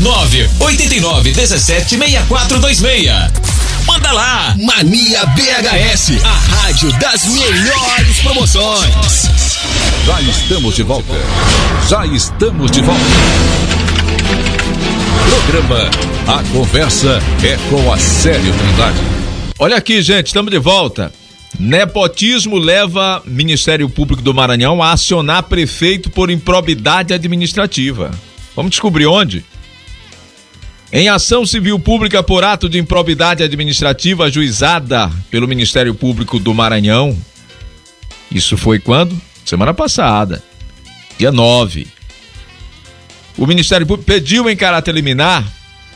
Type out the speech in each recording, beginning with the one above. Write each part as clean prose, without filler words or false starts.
989176426. Manda lá! Mania BHS, a rádio das melhores promoções. Já estamos de volta. Programa A Conversa é com a Célio Trindade. Olha aqui, gente, estamos de volta. Nepotismo leva Ministério Público do Maranhão a acionar prefeito por improbidade administrativa. Vamos descobrir onde? Em ação civil pública por ato de improbidade administrativa ajuizada pelo Ministério Público do Maranhão. Isso foi quando? Semana passada, dia 9. O Ministério Público pediu em caráter liminar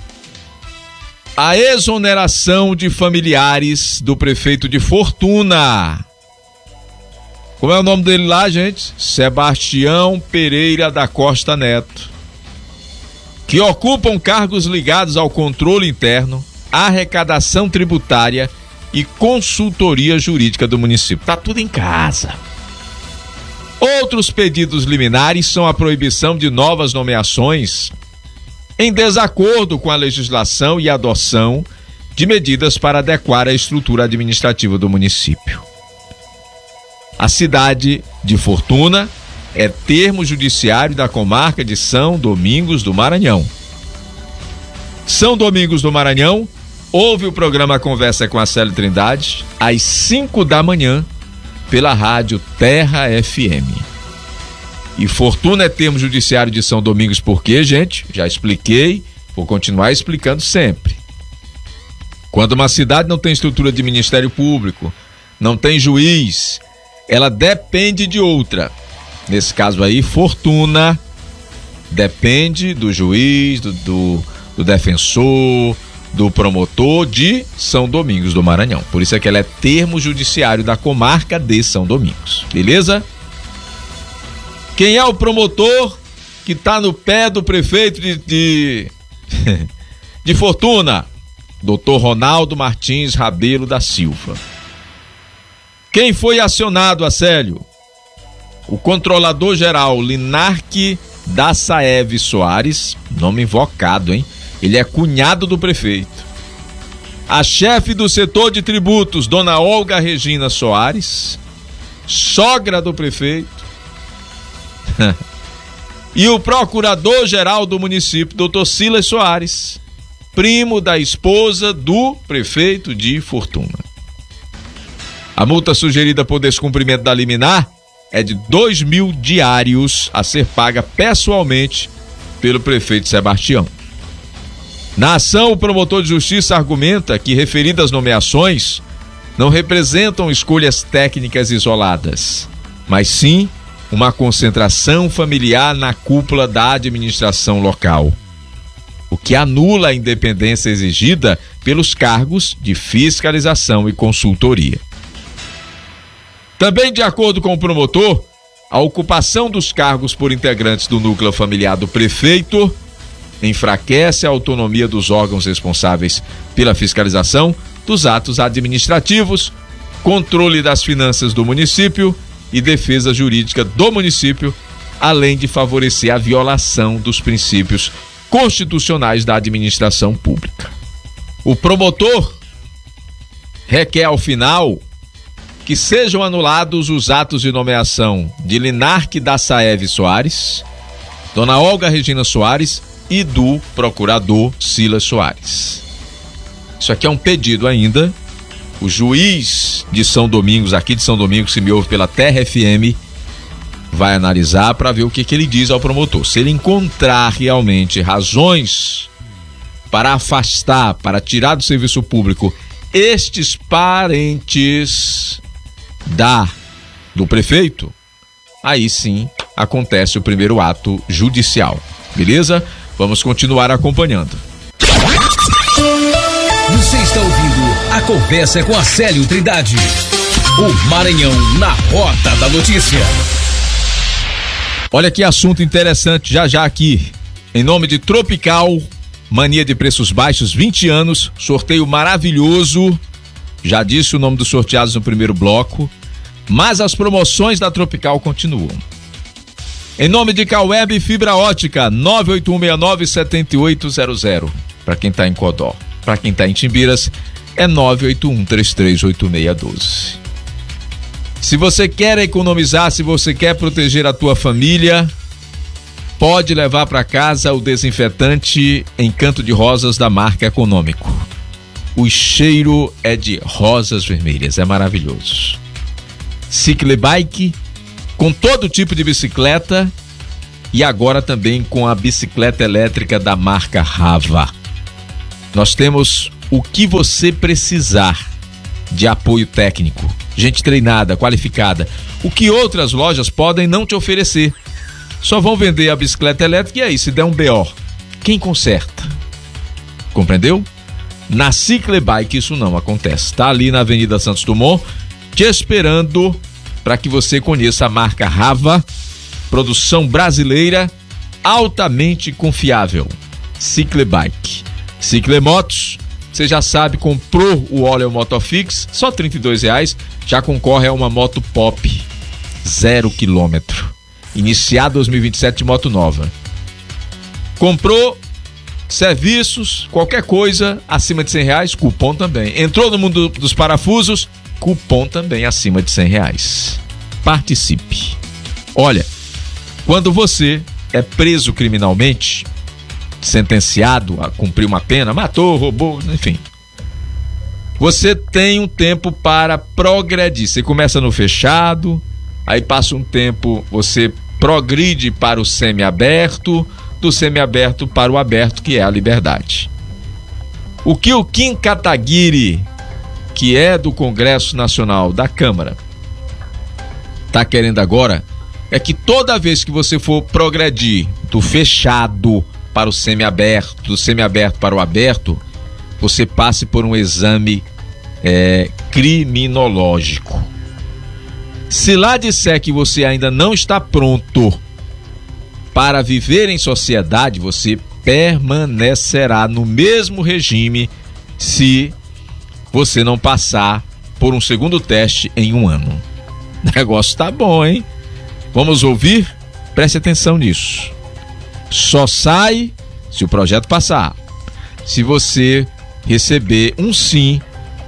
a exoneração de familiares do prefeito de Fortuna. Como é o nome dele lá, gente? Sebastião Pereira da Costa Neto. Que ocupam cargos ligados ao controle interno, arrecadação tributária e consultoria jurídica do município. Tá tudo em casa. Outros pedidos liminares são a proibição de novas nomeações em desacordo com a legislação e a adoção de medidas para adequar a estrutura administrativa do município. A cidade de Fortuna é termo judiciário da comarca de São Domingos do Maranhão. São Domingos do Maranhão, houve o programa Conversa com a Célio Trindade, às 5 da manhã, pela rádio Terra FM. E Fortuna é termo judiciário de São Domingos por quê, gente? Já expliquei, vou continuar explicando sempre. Quando uma cidade não tem estrutura de Ministério Público, não tem juiz, ela depende de outra. Nesse caso aí, Fortuna depende do juiz, do defensor, do promotor de São Domingos do Maranhão. Por isso é que ela é termo judiciário da comarca de São Domingos. Beleza? Quem é o promotor que está no pé do prefeito de Fortuna? Dr. Ronaldo Martins Rabelo da Silva. Quem foi acionado, Acélio? O controlador-geral Linarque da Saeve Soares, nome invocado, hein? Ele é cunhado do prefeito. A chefe do setor de tributos, dona Olga Regina Soares, sogra do prefeito. E o procurador-geral do município, doutor Silas Soares, primo da esposa do prefeito de Fortuna. A multa sugerida por descumprimento da liminar é de 2.000 diários a ser paga pessoalmente pelo prefeito Sebastião. Na ação, o promotor de justiça argumenta que referidas nomeações não representam escolhas técnicas isoladas, mas sim uma concentração familiar na cúpula da administração local, o que anula a independência exigida pelos cargos de fiscalização e consultoria. Também, de acordo com o promotor, a ocupação dos cargos por integrantes do núcleo familiar do prefeito enfraquece a autonomia dos órgãos responsáveis pela fiscalização dos atos administrativos, controle das finanças do município e defesa jurídica do município, além de favorecer a violação dos princípios constitucionais da administração pública. O promotor requer, ao final, que sejam anulados os atos de nomeação de Linarque da Saeve Soares, dona Olga Regina Soares e do procurador Silas Soares. Isso aqui é um pedido ainda. O juiz de São Domingos, aqui de São Domingos, que me ouve pela Terra FM, vai analisar para ver o que ele diz ao promotor. Se ele encontrar realmente razões para afastar, para tirar do serviço público estes parentes do prefeito, aí sim acontece o primeiro ato judicial. Beleza? Vamos continuar acompanhando. Você está ouvindo a Conversa com a Célio Trindade. O Maranhão na Rota da Notícia. Olha que assunto interessante já aqui. Em nome de Tropical, mania de preços baixos, 20 anos, sorteio maravilhoso. Já disse o nome dos sorteados no primeiro bloco, mas as promoções da Tropical continuam. Em nome de Caueb Fibra Ótica, 98169-7800. Para quem tá em Codó. Para quem tá em Timbiras, é 981-338612. Se você quer economizar, se você quer proteger a tua família, pode levar para casa o desinfetante Encanto de Rosas da marca Econômico. O cheiro é de rosas vermelhas, é maravilhoso. Ciclebike, com todo tipo de bicicleta e agora também com a bicicleta elétrica da marca Rava. Nós temos o que você precisar de apoio técnico, gente treinada, qualificada, o que outras lojas podem não te oferecer. Só vão vender a bicicleta elétrica e aí, se der um BO, quem conserta? Compreendeu? Na Ciclebike isso não acontece. Está ali na Avenida Santos Dumont, te esperando para que você conheça a marca Rava, produção brasileira, altamente confiável. Ciclebike. Ciclemotos, você já sabe, comprou o óleo Motofix, só R$ 32,00, já concorre a uma moto Pop, 0 km. Iniciar 2027 de moto nova. Comprou serviços, qualquer coisa acima de R$100, cupom também. Entrou no mundo dos parafusos, cupom também acima de R$100. Participe. Olha, quando você é preso criminalmente, sentenciado a cumprir uma pena, matou, roubou, enfim, você tem um tempo para progredir. Você começa no fechado, aí passa um tempo, você progride para o semiaberto, do semiaberto para o aberto, que é a liberdade. O que o Kim Kataguiri, que é do Congresso Nacional da Câmara, está querendo agora é que toda vez que você for progredir do fechado para o semiaberto, do semiaberto para o aberto, você passe por um exame criminológico. Se lá disser que você ainda não está pronto para viver em sociedade, você permanecerá no mesmo regime se você não passar por um segundo teste em 1 ano. O negócio tá bom, hein? Vamos ouvir? Preste atenção nisso. Só sai se o projeto passar, se você receber um sim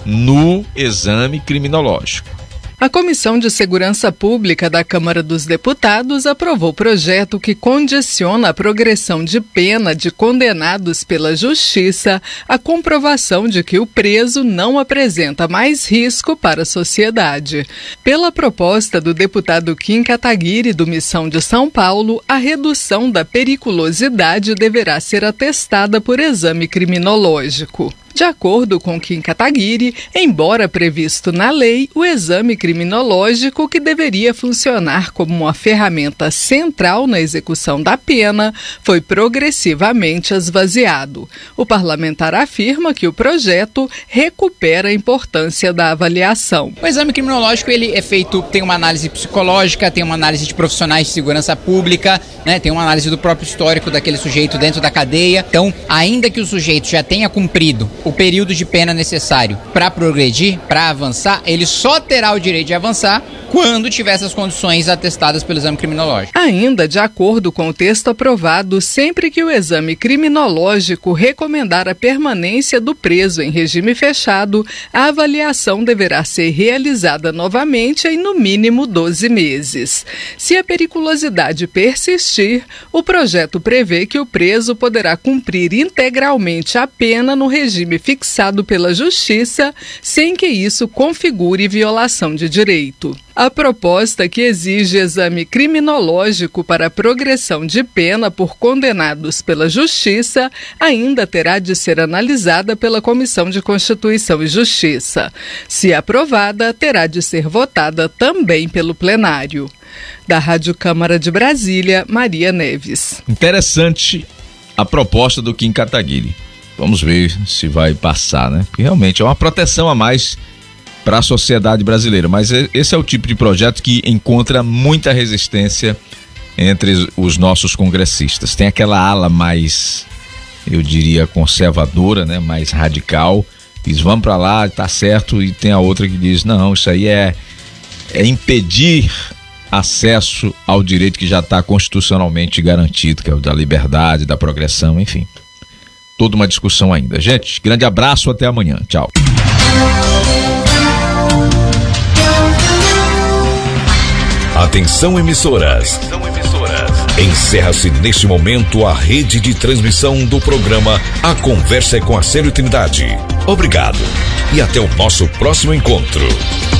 no exame criminológico. A Comissão de Segurança Pública da Câmara dos Deputados aprovou projeto que condiciona a progressão de pena de condenados pela Justiça à comprovação de que o preso não apresenta mais risco para a sociedade. Pela proposta do deputado Kim Kataguiri, do Missão de São Paulo, a redução da periculosidade deverá ser atestada por exame criminológico. De acordo com Kim Kataguiri, embora previsto na lei, o exame criminológico, que deveria funcionar como uma ferramenta central na execução da pena, foi progressivamente esvaziado. O parlamentar afirma que o projeto recupera a importância da avaliação. O exame criminológico ele é feito, tem uma análise psicológica, tem uma análise de profissionais de segurança pública, né, tem uma análise do próprio histórico daquele sujeito dentro da cadeia. Então, ainda que o sujeito já tenha cumprido o período de pena necessário para progredir, para avançar, ele só terá o direito de avançar quando tiver essas condições atestadas pelo exame criminológico. Ainda de acordo com o texto aprovado, sempre que o exame criminológico recomendar a permanência do preso em regime fechado, a avaliação deverá ser realizada novamente em no mínimo 12 meses. Se a periculosidade persistir, o projeto prevê que o preso poderá cumprir integralmente a pena no regime fixado pela Justiça, sem que isso configure violação de direito. A proposta, que exige exame criminológico para a progressão de pena por condenados pela Justiça, ainda terá de ser analisada pela Comissão de Constituição e Justiça. Se aprovada, terá de ser votada também pelo plenário. Da Rádio Câmara de Brasília, Maria Neves. Interessante a proposta do Kim Kataguiri. Vamos ver se vai passar, né? Porque realmente é uma proteção a mais para a sociedade brasileira, mas esse é o tipo de projeto que encontra muita resistência entre os nossos congressistas. Tem aquela ala mais, eu diria, conservadora, né, mais radical, diz vamos para lá, tá certo, e tem a outra que diz não, isso aí é impedir acesso ao direito que já está constitucionalmente garantido, que é o da liberdade, da progressão, enfim. Toda uma discussão ainda. Gente, grande abraço, até amanhã. Tchau. Atenção, emissoras. Encerra-se neste momento a rede de transmissão do programa A Conversa é com Acélio Trindade. Obrigado e até o nosso próximo encontro.